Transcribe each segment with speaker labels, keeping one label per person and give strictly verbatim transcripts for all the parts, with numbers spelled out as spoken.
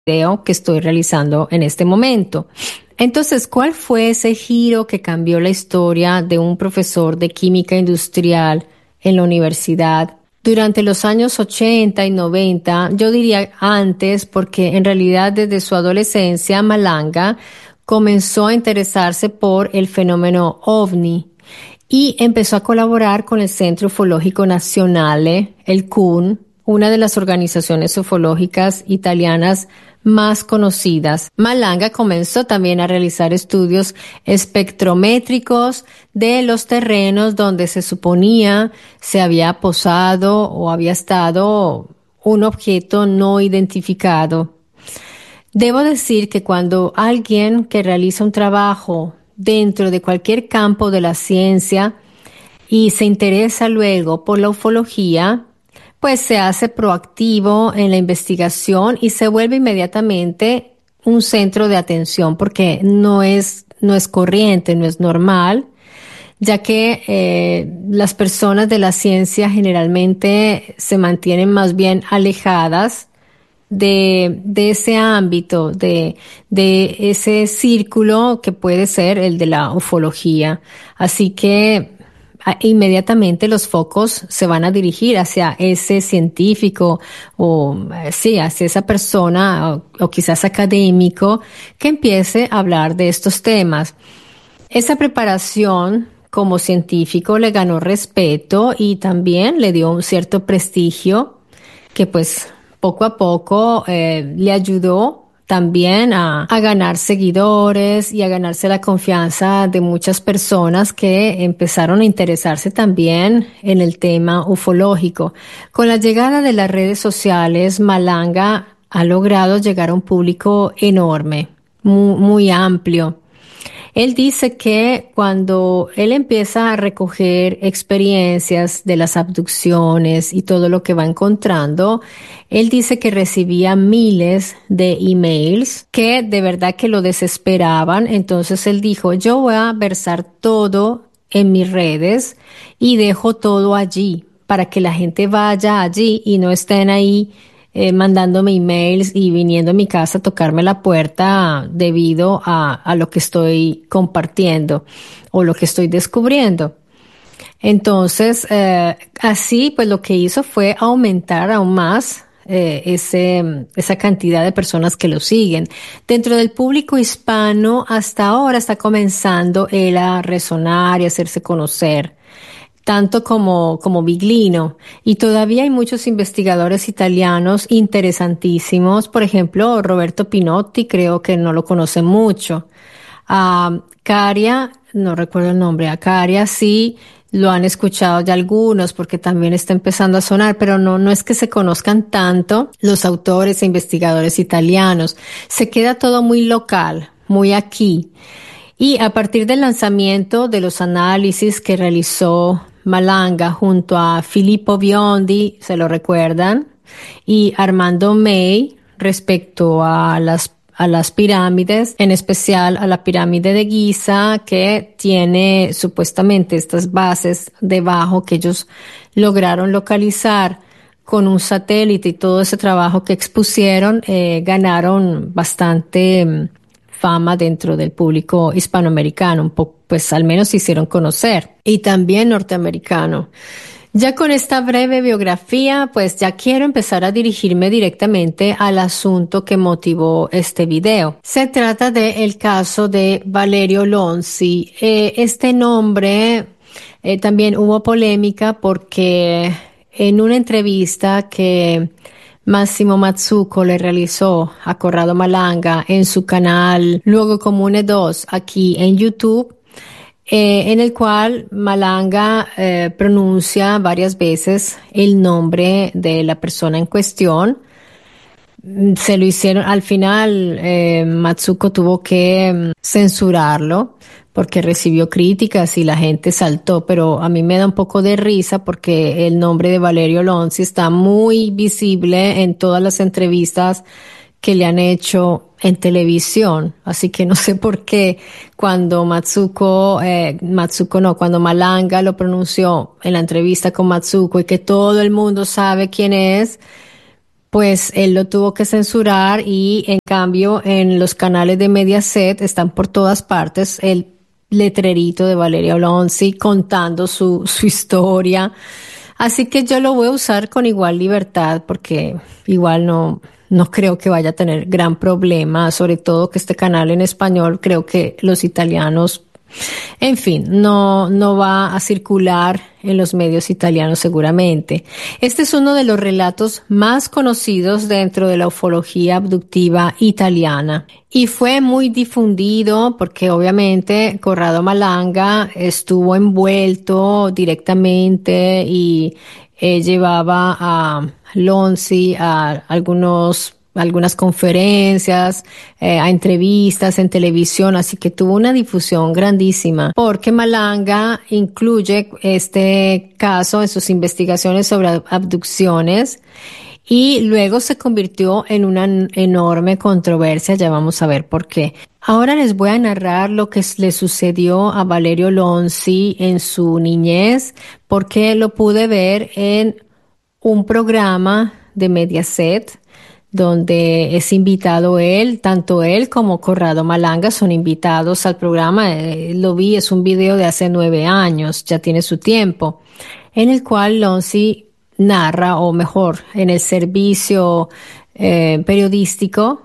Speaker 1: video que estoy realizando en este momento. Entonces, ¿cuál fue ese giro que cambió la historia de un profesor de química industrial en la universidad durante los años ochenta y noventa? Yo diría antes, porque en realidad desde su adolescencia Malanga comenzó a interesarse por el fenómeno ovni y empezó a colaborar con el Centro Ufológico Nazionale, el C U N, una de las organizaciones ufológicas italianas más conocidas. Malanga comenzó también a realizar estudios espectrométricos de los terrenos donde se suponía se había posado o había estado un objeto no identificado. Debo decir que cuando alguien que realiza un trabajo dentro de cualquier campo de la ciencia y se interesa luego por la ufología, pues se hace proactivo en la investigación y se vuelve inmediatamente un centro de atención porque no es, no es corriente, no es normal, ya que eh, las personas de la ciencia generalmente se mantienen más bien alejadas de, de ese ámbito, de, de ese círculo que puede ser el de la ufología. Así que a- inmediatamente los focos se van a dirigir hacia ese científico o eh, sí, hacia esa persona o, o quizás académico que empiece a hablar de estos temas. Esa preparación como científico le ganó respeto y también le dio un cierto prestigio que pues poco a poco eh, le ayudó también a, a ganar seguidores y a ganarse la confianza de muchas personas que empezaron a interesarse también en el tema ufológico. Con la llegada de las redes sociales, Malanga ha logrado llegar a un público enorme, muy, muy amplio. Él dice que cuando él empieza a recoger experiencias de las abducciones y todo lo que va encontrando, él dice que recibía miles de emails que de verdad que lo desesperaban. Entonces él dijo, yo voy a versar todo en mis redes y dejo todo allí para que la gente vaya allí y no estén ahí eh, mandándome emails y viniendo a mi casa a tocarme la puerta debido a, a lo que estoy compartiendo o lo que estoy descubriendo. Entonces, eh, así, pues lo que hizo fue aumentar aún más eh, ese, esa cantidad de personas que lo siguen. Dentro del público hispano, hasta ahora está comenzando él a resonar y a hacerse conocer tanto como, como Biglino. Y todavía hay muchos investigadores italianos interesantísimos. Por ejemplo, Roberto Pinotti, creo que no lo conocen mucho. A Caria, no recuerdo el nombre, a Caria sí lo han escuchado ya algunos porque también está empezando a sonar, pero no, no es que se conozcan tanto los autores e investigadores italianos. Se queda todo muy local, muy aquí. Y a partir del lanzamiento de los análisis que realizó Malanga junto a Filippo Biondi, ¿se lo recuerdan? Y Armando May respecto a las a las pirámides, en especial a la pirámide de Giza, que tiene supuestamente estas bases debajo que ellos lograron localizar con un satélite y todo ese trabajo que expusieron, eh, ganaron bastante mm, fama dentro del público hispanoamericano, un poco, pues al menos se hicieron conocer, y también norteamericano. Ya con esta breve biografía, pues ya quiero empezar a dirigirme directamente al asunto que motivó este video. Se trata del caso de Valerio Lonzi. Eh, este nombre eh, también hubo polémica porque en una entrevista que Massimo Mazzucco le realizó a Corrado Malanga en su canal Luogo Comune dos aquí en YouTube, eh, en el cual Malanga eh, pronuncia varias veces el nombre de la persona en cuestión. Mm, Se lo hicieron, al final eh, Matsuko tuvo que mm, censurarlo porque recibió críticas y la gente saltó, pero a mí me da un poco de risa porque el nombre de Valerio Lonzi está muy visible en todas las entrevistas que le han hecho en televisión, así que no sé por qué cuando Matsuko, eh, Matsuko no, cuando Malanga lo pronunció en la entrevista con Matsuko y que todo el mundo sabe quién es, pues él lo tuvo que censurar y en cambio en los canales de Mediaset están por todas partes el letrerito de Valeria Lonzi contando su, su historia. Así que yo lo voy a usar con igual libertad porque igual no, no creo que vaya a tener gran problema, sobre todo que este canal en español creo que los italianos, en fin, no, no va a circular en los medios italianos seguramente. Este es uno de los relatos más conocidos dentro de la ufología abductiva italiana y fue muy difundido porque obviamente Corrado Malanga estuvo envuelto directamente y eh, llevaba a Lonzi a algunos algunas conferencias, eh, a entrevistas en televisión, así que tuvo una difusión grandísima, porque Malanga incluye este caso en sus investigaciones sobre abducciones y luego se convirtió en una enorme controversia, ya vamos a ver por qué. Ahora les voy a narrar lo que le sucedió a Valerio Lonzi en su niñez, porque lo pude ver en un programa de Mediaset, donde es invitado él, tanto él como Corrado Malanga son invitados al programa. Eh, lo vi, es un video de hace nueve años, ya tiene su tiempo, en el cual Lonzi narra, o mejor, en el servicio eh, periodístico,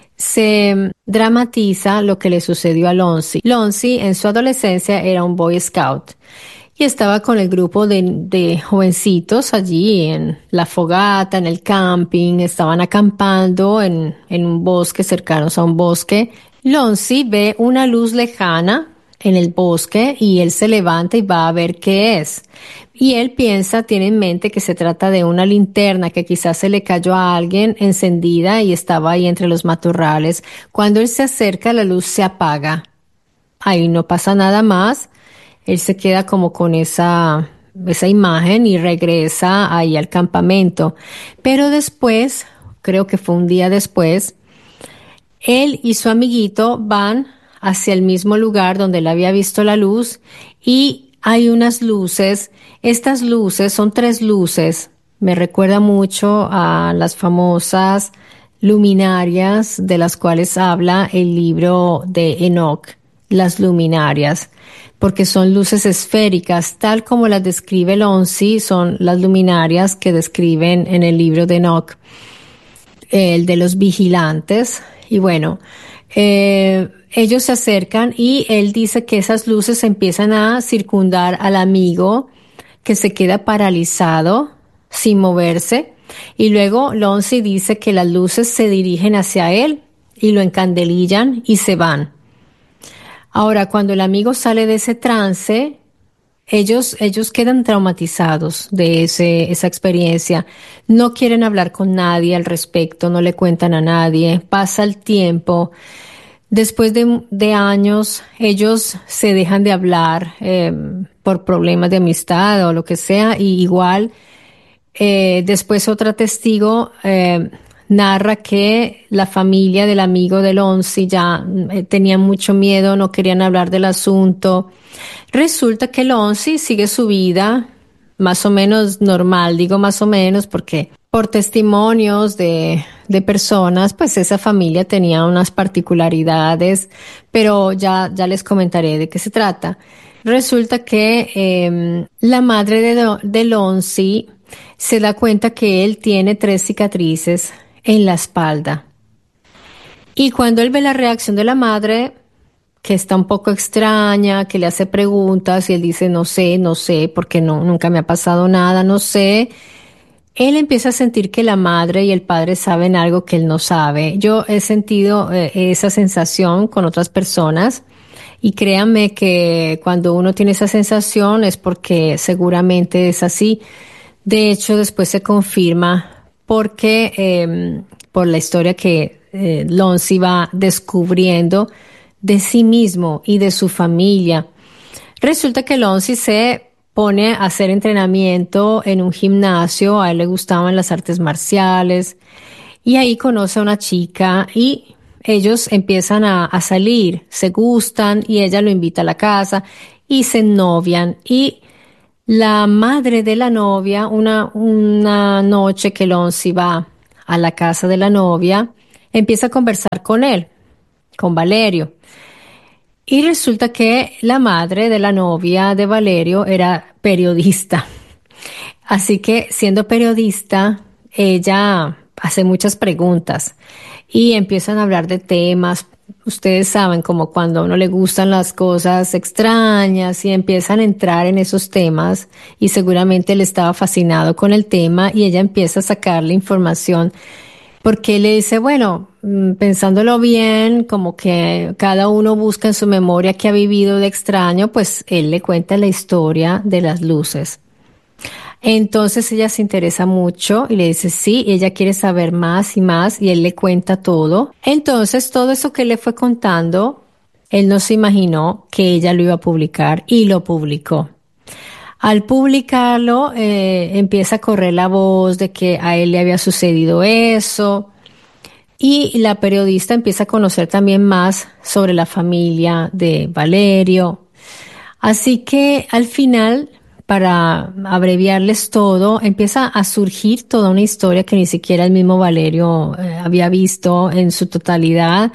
Speaker 1: se dramatiza lo que le sucedió a Lonzi. Lonzi en su adolescencia era un Boy Scout y estaba con el grupo de, de jovencitos allí en la fogata, en el camping, estaban acampando en, en un bosque, cercanos a un bosque. Lonzi ve una luz lejana en el bosque y él se levanta y va a ver qué es. Y él piensa, tiene en mente que se trata de una linterna que quizás se le cayó a alguien encendida y estaba ahí entre los matorrales. Cuando él se acerca, la luz se apaga. Ahí no pasa nada más. Él se queda como con esa, esa imagen y regresa ahí al campamento. Pero después, creo que fue un día después, él y su amiguito van hacia el mismo lugar donde él había visto la luz y hay unas luces. Estas luces son tres luces. Me recuerda mucho a las famosas luminarias de las cuales habla el libro de Enoch, las luminarias, porque son luces esféricas, tal como las describe Lonzi, son las luminarias que describen en el libro de Enoch, el de los vigilantes. Y bueno, eh, ellos se acercan y él dice que esas luces empiezan a circundar al amigo, que se queda paralizado sin moverse, y luego Lonzi dice que las luces se dirigen hacia él y lo encandelillan y se van. Ahora, cuando el amigo sale de ese trance, ellos, ellos quedan traumatizados de ese, esa experiencia. No quieren hablar con nadie al respecto, no le cuentan a nadie. Pasa el tiempo. Después de, de años, ellos se dejan de hablar eh, por problemas de amistad o lo que sea, y igual eh, después otra testigo eh, narra que la familia del amigo de Lonzi ya eh, tenía mucho miedo, no querían hablar del asunto. Resulta que Lonzi sigue su vida más o menos normal, digo más o menos porque por testimonios de, de personas, pues esa familia tenía unas particularidades, pero ya, ya les comentaré de qué se trata. Resulta que eh, la madre de, de Lonzi se da cuenta que él tiene tres cicatrices en la espalda. Y cuando él ve la reacción de la madre, que está un poco extraña, que le hace preguntas y él dice, no sé, no sé, porque no, nunca me ha pasado nada, no sé. Él empieza a sentir que la madre y el padre saben algo que él no sabe. Yo he sentido eh, esa sensación con otras personas y créanme que cuando uno tiene esa sensación es porque seguramente es así. De hecho, después se confirma porque eh, por la historia que eh, Lonzi va descubriendo de sí mismo y de su familia. Resulta que Lonzi se pone a hacer entrenamiento en un gimnasio, a él le gustaban las artes marciales y ahí conoce a una chica y ellos empiezan a, a salir, se gustan y ella lo invita a la casa y se novian. Y la madre de la novia, una, una noche que Lonzi va a la casa de la novia, empieza a conversar con él, con Valerio. Y resulta que la madre de la novia de Valerio era periodista. Así que siendo periodista, ella hace muchas preguntas y empiezan a hablar de temas. Ustedes saben, como cuando a uno le gustan las cosas extrañas y empiezan a entrar en esos temas y seguramente él estaba fascinado con el tema y ella empieza a sacarle información porque le dice, bueno, mm, pensándolo bien, como que cada uno busca en su memoria qué ha vivido de extraño, pues él le cuenta la historia de las luces. Entonces ella se interesa mucho y le dice sí, y ella quiere saber más y más y él le cuenta todo. Entonces todo eso que le fue contando, él no se imaginó que ella lo iba a publicar y lo publicó. Al publicarlo, eh, empieza a correr la voz de que a él le había sucedido eso y la periodista empieza a conocer también más sobre la familia de Valerio. Así que al final, para abreviarles todo, empieza a surgir toda una historia que ni siquiera el mismo Valerio eh, había visto en su totalidad.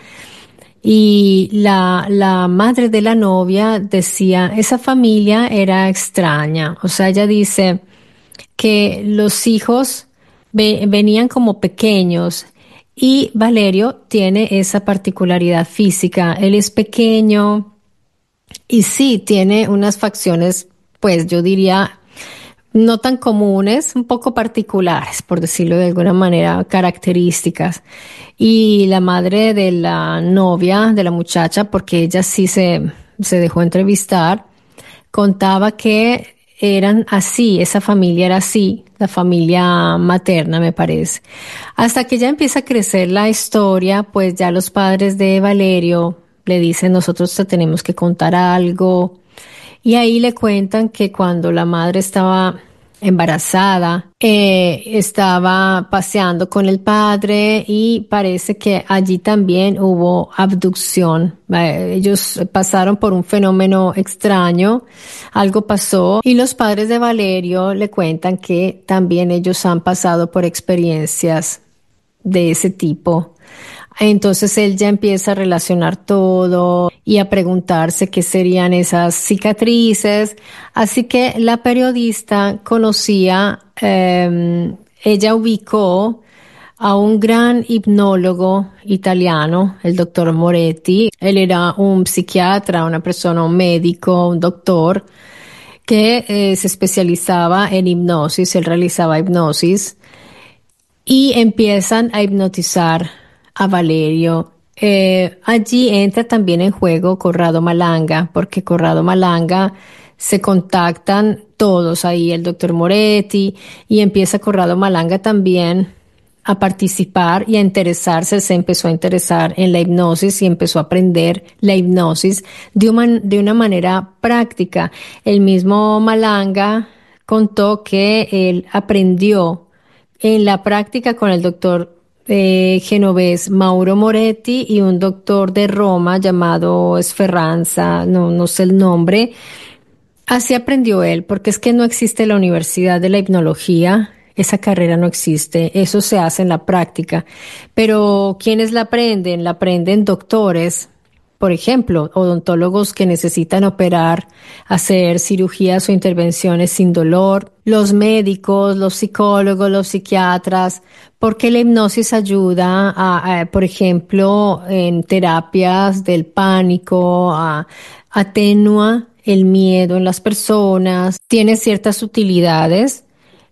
Speaker 1: Y la, la madre de la novia decía, esa familia era extraña. O sea, ella dice que los hijos ve- venían como pequeños y Valerio tiene esa particularidad física. Él es pequeño, y sí, tiene unas facciones, pues yo diría, no tan comunes, un poco particulares, por decirlo de alguna manera, características. Y la madre de la novia, de la muchacha, porque ella sí se, se dejó entrevistar, contaba que eran así, esa familia era así, la familia materna, me parece. Hasta que ya empieza a crecer la historia, pues ya los padres de Valerio le dicen, nosotros te tenemos que contar algo. Y ahí le cuentan que cuando la madre estaba embarazada, eh, estaba paseando con el padre y parece que allí también hubo abducción. Eh, ellos pasaron por un fenómeno extraño, algo pasó y los padres de Valerio le cuentan que también ellos han pasado por experiencias de ese tipo. Entonces él ya empieza a relacionar todo y a preguntarse qué serían esas cicatrices. Así que la periodista conocía, eh, ella ubicó a un gran hipnólogo italiano, el doctor Moretti. Él era un psiquiatra, una persona, un médico, un doctor que eh, se especializaba en hipnosis, él realizaba hipnosis y empiezan a hipnotizar a Valerio. Eh, allí entra también en juego Corrado Malanga, porque Corrado Malanga se contactan todos ahí, el doctor Moretti, y empieza Corrado Malanga también a participar y a interesarse, se empezó a interesar en la hipnosis y empezó a aprender la hipnosis de una, de una manera práctica. El mismo Malanga contó que él aprendió en la práctica con el doctor eh, genovés Mauro Moretti y un doctor de Roma llamado Sferranza, no, no sé el nombre. Así aprendió él, porque es que no existe la Universidad de la Hipnología, esa carrera no existe, eso se hace en la práctica. Pero ¿quiénes la aprenden? La aprenden doctores, por ejemplo, odontólogos que necesitan operar, hacer cirugías o intervenciones sin dolor, los médicos, los psicólogos, los psiquiatras, porque la hipnosis ayuda a, a, por ejemplo, en terapias del pánico, a, atenúa el miedo en las personas, tiene ciertas utilidades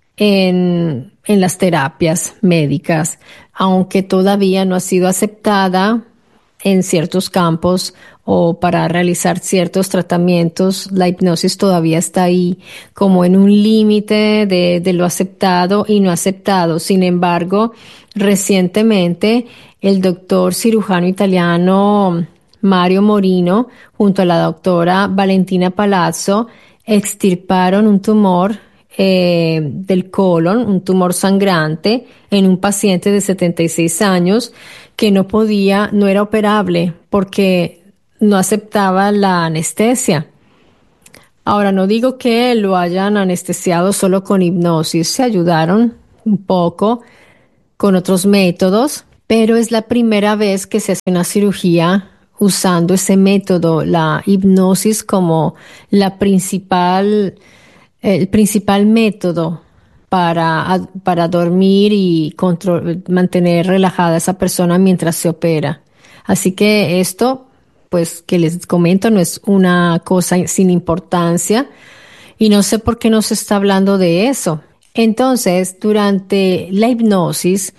Speaker 1: en, en las terapias médicas, aunque todavía no ha sido aceptada en ciertos campos o para realizar ciertos tratamientos, la hipnosis todavía está ahí como en un límite de, de lo aceptado y no aceptado. Sin embargo, recientemente el doctor cirujano italiano Mario Morino, junto a la doctora Valentina Palazzo, extirparon un tumor eh, del colon, un tumor sangrante en un paciente de setenta y seis años que no podía, no era operable porque no aceptaba la anestesia. Ahora, no digo que lo hayan anestesiado solo con hipnosis, se ayudaron un poco con otros métodos, pero es la primera vez que se hace una cirugía usando ese método, la hipnosis como la principal, el principal método para, para dormir y control, mantener relajada a esa persona mientras se opera. Así que esto, pues que les comento, no es una cosa sin importancia y no sé por qué no se está hablando de eso. Entonces, durante la hipnosis,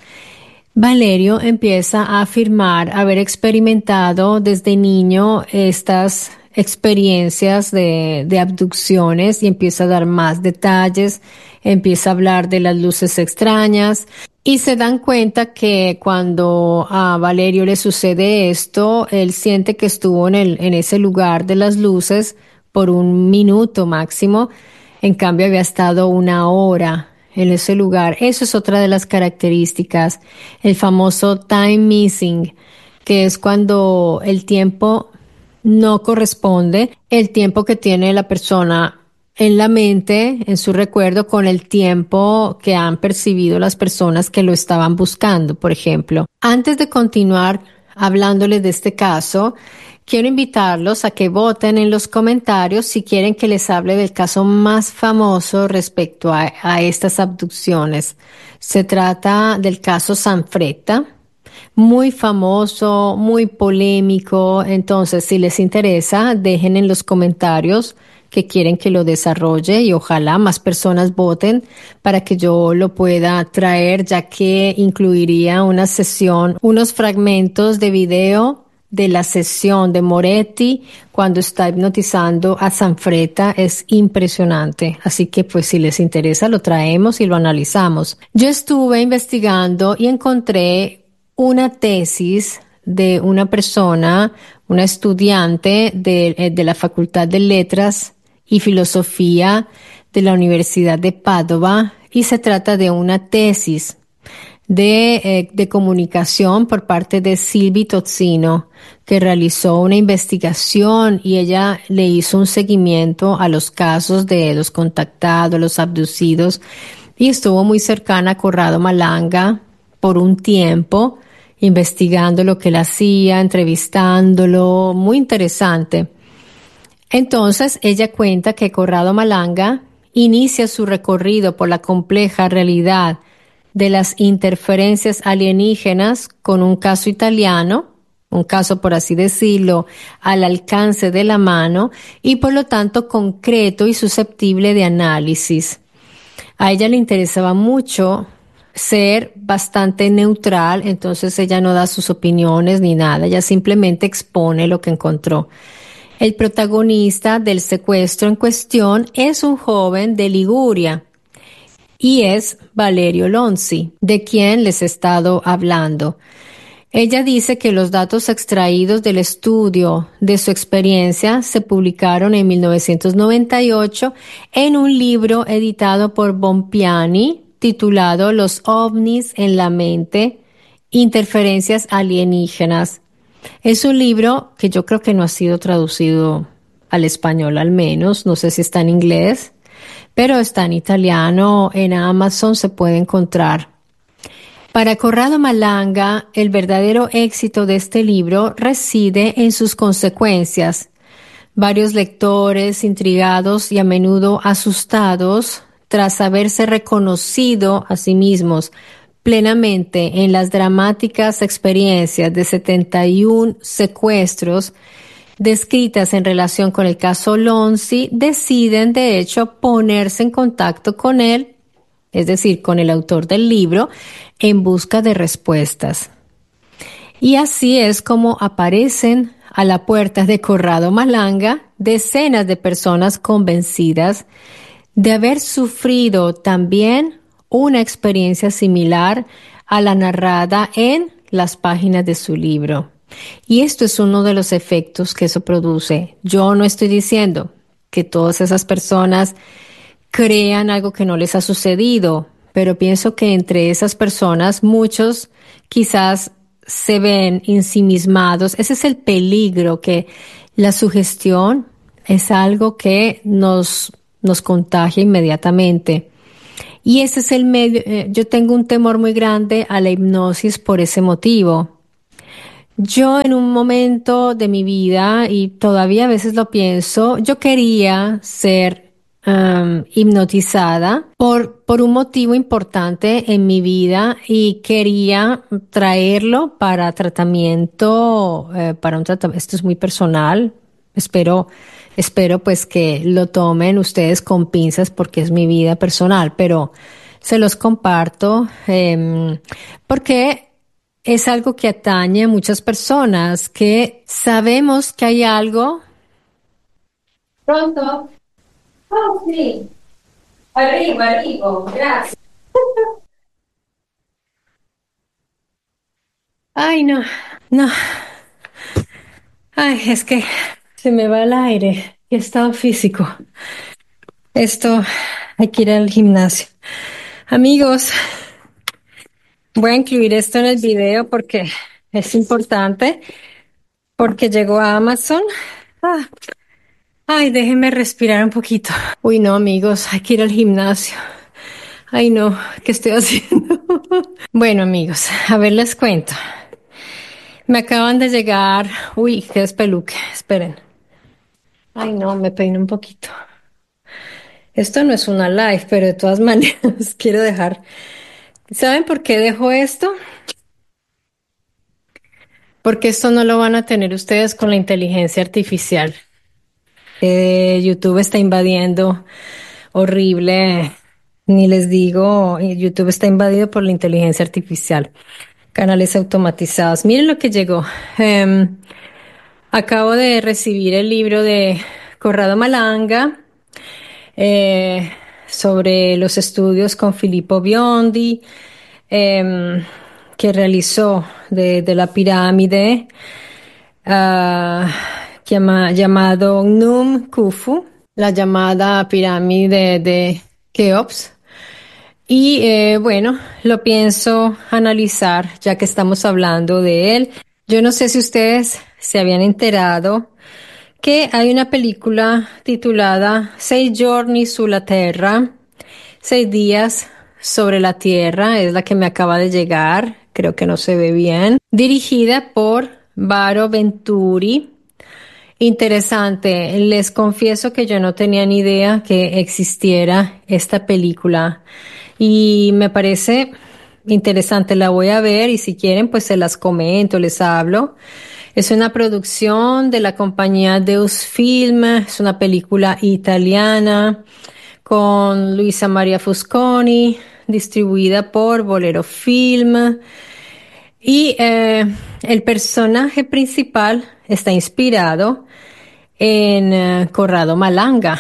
Speaker 1: Valerio empieza a afirmar haber experimentado desde niño estas experiencias de, de abducciones y empieza a dar más detalles, empieza a hablar de las luces extrañas y se dan cuenta que cuando a Valerio le sucede esto, él siente que estuvo en el, en ese lugar de las luces por un minuto máximo, en cambio había estado una hora en ese lugar. Eso es otra de las características, el famoso time missing, que es cuando el tiempo no corresponde, el tiempo que tiene la persona en la mente, en su recuerdo, con el tiempo que han percibido las personas que lo estaban buscando, por ejemplo. Antes de continuar hablándoles de este caso, quiero invitarlos a que voten en los comentarios si quieren que les hable del caso más famoso respecto a, a estas abducciones. Se trata del caso Sanfretta, muy famoso, muy polémico. Entonces, si les interesa, dejen en los comentarios que quieren que lo desarrolle y ojalá más personas voten para que yo lo pueda traer, ya que incluiría una sesión, unos fragmentos de video de la sesión de Moretti cuando está hipnotizando a Sanfretta. Es impresionante. Así que pues si les interesa lo traemos y lo analizamos. Yo estuve investigando y encontré una tesis de una persona, una estudiante de, de la Facultad de Letras y Filosofía de la Universidad de Padova, y se trata de una tesis de, eh, de comunicación por parte de Silvi Tozzino, que realizó una investigación y ella le hizo un seguimiento a los casos de los contactados, los abducidos, y estuvo muy cercana a Corrado Malanga por un tiempo, investigando lo que él hacía, entrevistándolo, muy interesante. Entonces, ella cuenta que Corrado Malanga inicia su recorrido por la compleja realidad de las interferencias alienígenas con un caso italiano, un caso, por así decirlo, al alcance de la mano y por lo tanto concreto y susceptible de análisis. A ella le interesaba mucho ser bastante neutral, entonces ella no da sus opiniones ni nada, ella simplemente expone lo que encontró. El protagonista del secuestro en cuestión es un joven de Liguria y es Valerio Lonzi, de quien les he estado hablando. Ella dice que los datos extraídos del estudio de su experiencia se publicaron en mil novecientos noventa y ocho en un libro editado por Bompiani titulado Los ovnis en la mente, interferencias alienígenas. Es un libro que yo creo que no ha sido traducido al español al menos, no sé si está en inglés, pero está en italiano, en Amazon se puede encontrar. Para Corrado Malanga, el verdadero éxito de este libro reside en sus consecuencias. Varios lectores intrigados y a menudo asustados tras haberse reconocido a sí mismos plenamente en las dramáticas experiencias de setenta y uno secuestros descritas en relación con el caso Lonzi, deciden de hecho ponerse en contacto con él, es decir, con el autor del libro, en busca de respuestas. Y así es como aparecen a la puerta de Corrado Malanga decenas de personas convencidas de haber sufrido también una experiencia similar a la narrada en las páginas de su libro. Y esto es uno de los efectos que eso produce. Yo no estoy diciendo que todas esas personas crean algo que no les ha sucedido, pero pienso que entre esas personas muchos quizás se ven ensimismados. Ese es el peligro, que la sugestión es algo que nos, nos contagia inmediatamente. Y ese es el medio, eh, yo tengo un temor muy grande a la hipnosis por ese motivo. Yo en un momento de mi vida, y todavía a veces lo pienso, yo quería ser am, hipnotizada por, por un motivo importante en mi vida y quería traerlo para tratamiento, eh, para un tratamiento, esto es muy personal, espero, espero pues que lo tomen ustedes con pinzas porque es mi vida personal, pero se los comparto em, porque es algo que atañe a muchas personas que sabemos que hay algo. Pronto. Oh, sí. Arriba, arriba. Gracias. Ay, no, no. Ay, es que se me va el aire. Qué estado físico. Esto, hay que ir al gimnasio. Amigos, voy a incluir esto en el video porque es importante, porque llegó a Amazon. Ah, ay, déjenme respirar un poquito. Uy, no, amigos, hay que ir al gimnasio. Ay, no, ¿qué estoy haciendo? Bueno, amigos, a ver, les cuento. Me acaban de llegar. Uy, qué despeluque. Esperen. Ay, no, me peino un poquito. Esto no es una live, pero de todas maneras quiero dejar. ¿Saben por qué dejo esto? Porque esto no lo van a tener ustedes con la inteligencia artificial. Eh, YouTube está invadiendo horrible. Ni les digo, YouTube está invadido por la inteligencia artificial. Canales automatizados. Miren lo que llegó. Em, acabo de recibir el libro de Corrado Malanga eh, sobre los estudios con Filippo Biondi em, que realizó de, de la pirámide ah, llama- llamado Num Khufu, la llamada pirámide de Keops. Y eh, bueno, lo pienso analizar ya que estamos hablando de él. Yo no sé si ustedes se habían enterado que hay una película titulada Seis giorni sulla Terra, seis días sobre la Tierra, es la que me acaba de llegar, creo que no se ve bien, dirigida por Varo Venturi. Interesante. Les confieso que yo no tenía ni idea que existiera esta película y me parece interesante. La voy a ver y si quieren pues se las comento, les hablo. Es una producción de la compañía Deus Film, es una película italiana con Luisa María Fusconi, distribuida por Bolero Film. Y eh, el personaje principal está inspirado en eh, Corrado Malanga.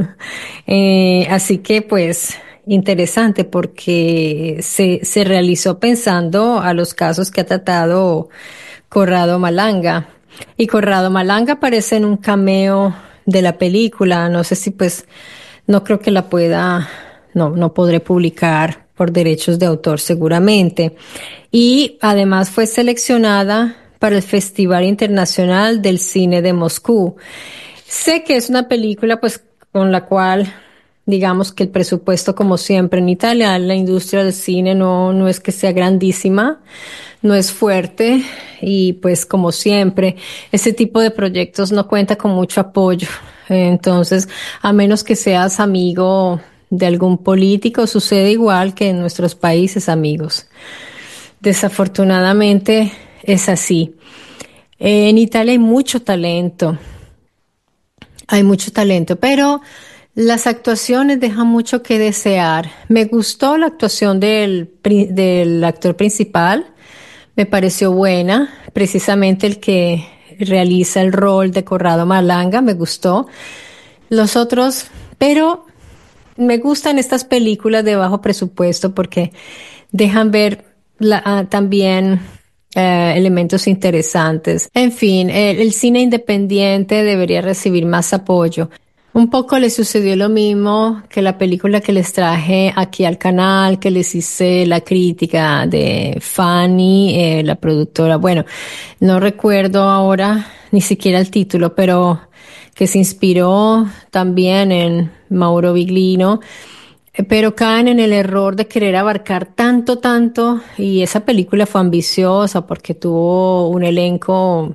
Speaker 1: Eh, así que pues interesante porque se, se realizó pensando a los casos que ha tratado Corrado Malanga. Y Corrado Malanga aparece en un cameo de la película. No sé si pues no creo que la pueda, no, no podré publicar por derechos de autor seguramente. Y además fue seleccionada para el Festival Internacional del Cine de Moscú. Sé que es una película pues con la cual digamos que el presupuesto como siempre en Italia, la industria del cine no, no es que sea grandísima, no es fuerte y pues como siempre ese tipo de proyectos no cuenta con mucho apoyo. Entonces, a menos que seas amigo de algún político, sucede igual que en nuestros países amigos. Desafortunadamente es así. En Italia hay mucho talento, hay mucho talento, pero las actuaciones dejan mucho que desear. Me gustó la actuación del, pri- del actor principal, me pareció buena, precisamente el que realiza el rol de Corrado Malanga, me gustó. Los otros, pero me gustan estas películas de bajo presupuesto porque dejan ver la- ah, también eh, elementos interesantes. En fin, el, el cine independiente debería recibir más apoyo. Un poco le sucedió lo mismo que la película que les traje aquí al canal, que les hice la crítica de Fanny, eh, la productora. Bueno, no recuerdo ahora ni siquiera el título, pero que se inspiró también en Mauro Biglino. pero caen en el error de querer abarcar tanto, tanto, y esa película fue ambiciosa porque tuvo un elenco